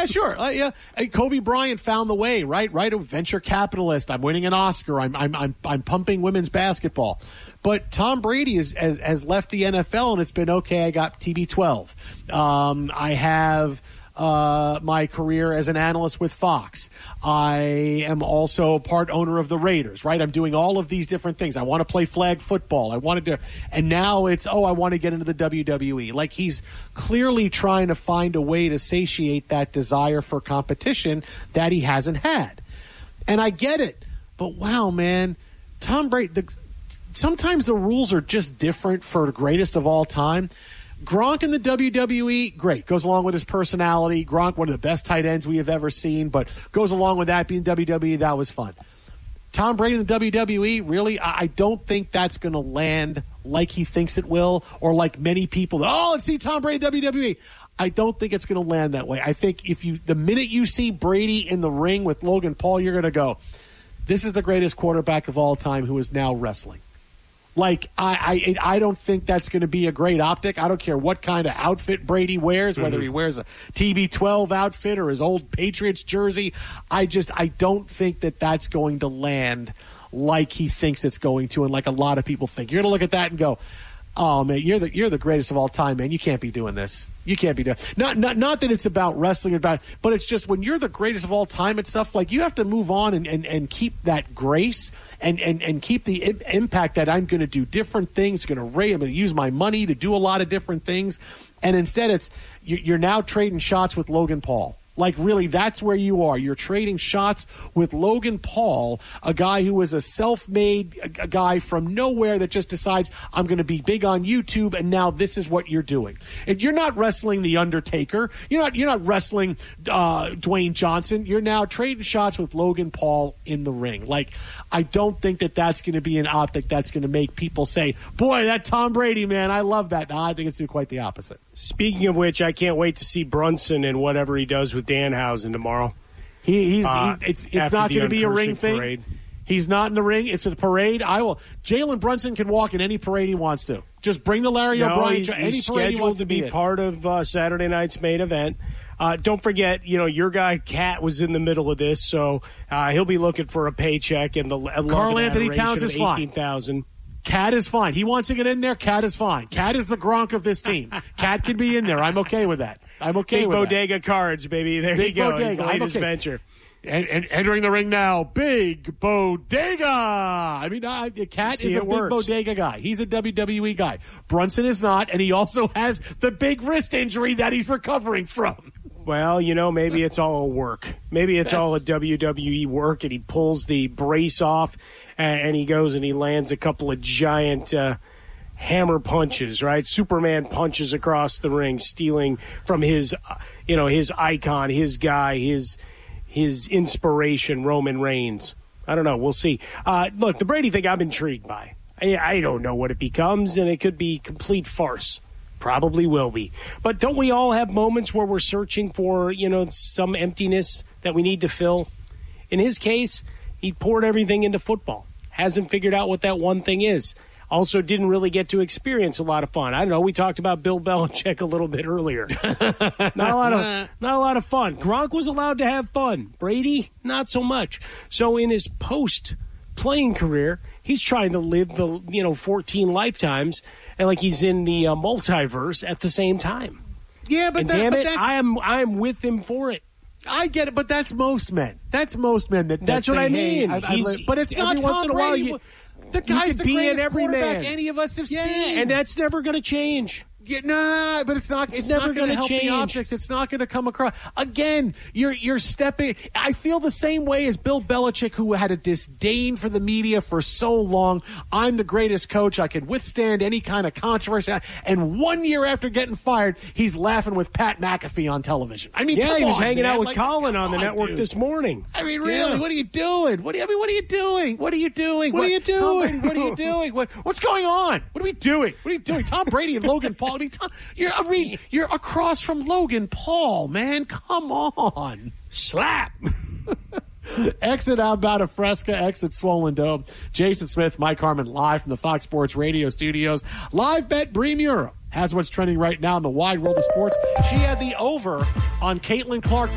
sure. Yeah. Kobe Bryant found the way, right? A venture capitalist. I'm winning an Oscar. I'm pumping women's basketball. But Tom Brady has left the NFL, and it's been okay. I got TB12. I have my career as an analyst with Fox. I am also part owner of the Raiders, right? I'm doing all of these different things. I want to play flag football. And now it's, I want to get into the WWE. Like, he's clearly trying to find a way to satiate that desire for competition that he hasn't had. And I get it. But wow, man, Tom Brady, sometimes the rules are just different for the greatest of all time. Gronk in the WWE, great. Goes along with his personality. Gronk, one of the best tight ends we have ever seen, but goes along with that being WWE. That was fun. Tom Brady in the WWE, really, I don't think that's going to land like he thinks it will, or like many people. Let's see Tom Brady in WWE. I don't think it's going to land that way. I think the minute you see Brady in the ring with Logan Paul, you're going to go, this is the greatest quarterback of all time who is now wrestling. Like, I don't think that's going to be a great optic. I don't care what kind of outfit Brady wears, whether he wears a TB12 outfit or his old Patriots jersey. I don't think that that's going to land like he thinks it's going to, and like a lot of people think. You're going to look at that and go, oh, man, you're the greatest of all time, man. You can't be doing this. You can't be doing not that it's about wrestling, but it's just when you're the greatest of all time and stuff, like, you have to move on and keep that grace and keep the impact that I'm going to do different things, I'm going to use my money to do a lot of different things. And instead you're now trading shots with Logan Paul. Like, really, that's where you are. You're trading shots with Logan Paul, a guy who is a self-made guy from nowhere that just decides, I'm going to be big on YouTube, and now this is what you're doing. And you're not wrestling The Undertaker. You're not wrestling Dwayne Johnson. You're now trading shots with Logan Paul in the ring. Like, I don't think that that's going to be an optic that's going to make people say, boy, that Tom Brady, man, I love that. No, I think it's quite the opposite. Speaking of which, I can't wait to see Brunson and whatever he does with Danhausen tomorrow. It's not going to be a ring thing. Parade. He's not in the ring. It's a parade. Jalen Brunson can walk in any parade he wants to. Just bring the Larry O'Brien to any parade he wants to be part of Saturday night's main event. Don't forget, your guy Cat was in the middle of this, so he'll be looking for a paycheck and the Karl Anthony Towns is fine. 18,000. Cat is fine. He wants to get in there. Cat is fine. Cat is the Gronk of this team. Cat can be in there. I'm okay with that. Big Bodega Cards, baby. There you go. His latest venture. And entering the ring now, Big Bodega. I mean, Cat is a big bodega guy. He's a WWE guy. Brunson is not, and he also has the big wrist injury that he's recovering from. Well, maybe it's all a work. Maybe it's all a WWE work, and he pulls the brace off, and he goes and he lands a couple of giant hammer punches, right? Superman punches across the ring, stealing from his icon, his guy, his inspiration, Roman Reigns. I don't know. We'll see. Look, the Brady thing I'm intrigued by. I don't know what it becomes, and it could be complete farce. Probably will be. But don't we all have moments where we're searching for, some emptiness that we need to fill? In his case, he poured everything into football. Hasn't figured out what that one thing is. Also didn't really get to experience a lot of fun. I don't know. We talked about Bill Belichick a little bit earlier. Not a lot of fun. Gronk was allowed to have fun. Brady, not so much. So in his post-playing career, he's trying to live the 14 lifetimes and like he's in the multiverse at the same time. Yeah, but I'm with him for it. I get it, but that's most men. That's most men. That's what I mean. But it's not Tom Brady. The guy's the greatest quarterback any of us have seen. And that's never going to change. Yeah, but it's not. It's never going to help the optics. It's not going to come across. Again, you're stepping. I feel the same way as Bill Belichick, who had a disdain for the media for so long. I'm the greatest coach. I can withstand any kind of controversy. And 1 year after getting fired, he's laughing with Pat McAfee on television. I mean, he was hanging out with Colin on the network this morning. I mean, really, yeah. What are you doing? What are you doing? What are you doing? What are you doing? What's going on? What are we doing? What are you doing? Tom Brady and Logan Paul. You're across from Logan Paul, man. Come on. Slap. Exit outbound of Fresca, exit Swollen Dome. Jason Smith, Mike Harmon, live from the Fox Sports Radio studios. Live bet Bree Muro has what's trending right now in the wide world of sports. She had the over on Caitlin Clark.